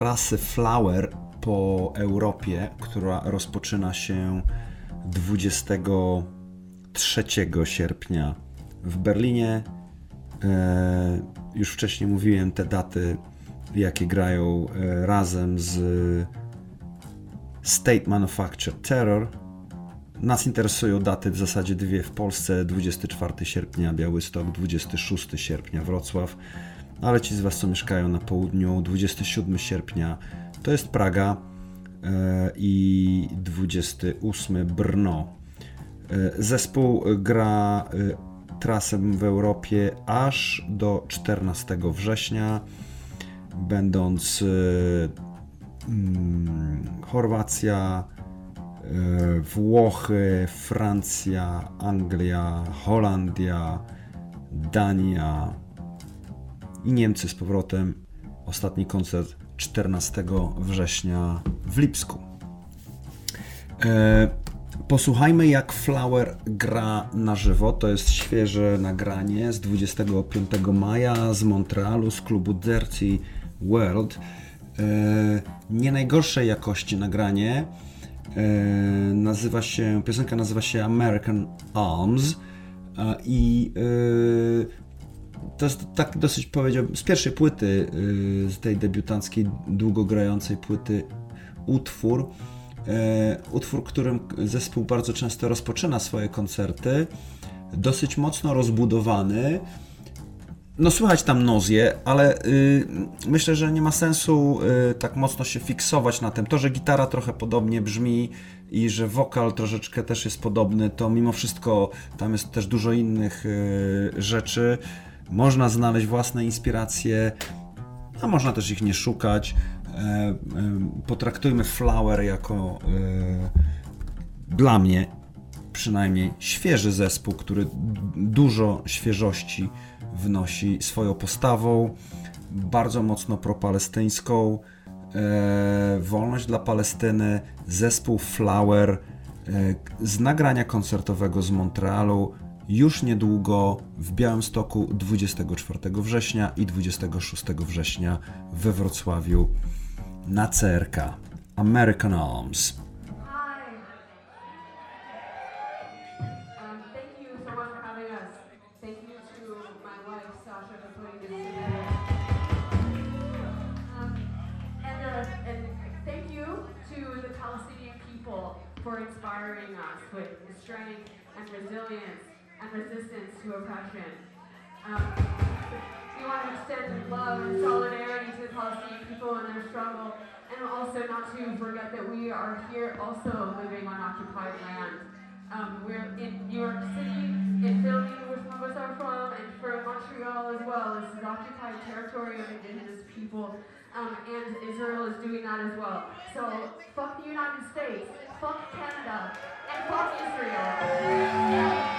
trasy Flower po Europie, która rozpoczyna się 23 sierpnia w Berlinie. Już wcześniej mówiłem te daty, jakie grają razem z State Manufactured Terror. Nas interesują daty w zasadzie dwie w Polsce, 24 sierpnia Białystok, 26 sierpnia Wrocław, ale ci z Was, co mieszkają na południu, 27 sierpnia to jest Praga i 28 Brno. Zespół gra trasę w Europie aż do 14 września, będąc Chorwacja, Włochy, Francja, Anglia, Holandia, Dania i Niemcy z powrotem. Ostatni koncert 14 września w Lipsku. Posłuchajmy, jak Flower gra na żywo. To jest świeże nagranie z 25 maja z Montrealu, z klubu Dirty World. Nie najgorszej jakości nagranie. Piosenka nazywa się American Arms i to jest tak dosyć, powiedziałbym, z pierwszej płyty, z tej debiutanckiej, długo grającej płyty utwór, którym zespół bardzo często rozpoczyna swoje koncerty, dosyć mocno rozbudowany. No słychać tam nozję, ale myślę, że nie ma sensu tak mocno się fiksować na tym. To, że gitara trochę podobnie brzmi i że wokal troszeczkę też jest podobny, to mimo wszystko tam jest też dużo innych rzeczy. Można znaleźć własne inspiracje, a można też ich nie szukać. Potraktujmy Flower jako dla mnie przynajmniej świeży zespół, który dużo świeżości wnosi swoją postawą, bardzo mocno propalestyńską, wolność dla Palestyny, zespół Flower z nagrania koncertowego z Montrealu już niedługo w Białymstoku 24 września i 26 września we Wrocławiu na CRK. American Arms. For inspiring us with strength and resilience and resistance to oppression. We want to extend love and solidarity to the Palestinian people in their struggle, and also not to forget that we are here also living on occupied land. We're in New York City, in Philly, where some of us are from, and for Montreal as well. This is occupied territory of indigenous people, and Israel is doing that as well. So fuck the United States, fuck Canada, and fuck Israel.